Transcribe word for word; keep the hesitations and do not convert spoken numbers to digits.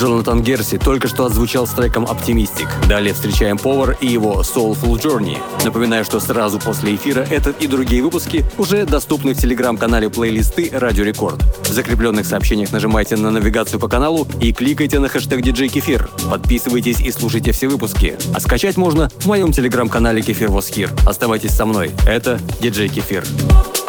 Джонатан Герси только что отзвучал с треком «Optimistic». Далее встречаем Power и его «Soulful Journey». Напоминаю, что сразу после эфира этот и другие выпуски уже доступны в телеграм-канале плейлисты «Радио Рекорд». В закрепленных сообщениях нажимайте на навигацию по каналу и кликайте на хэштег диджей Кефир. Подписывайтесь и слушайте все выпуски. А скачать можно в моем телеграм-канале Кефир Was Here. Оставайтесь со мной. Это диджей Кефир.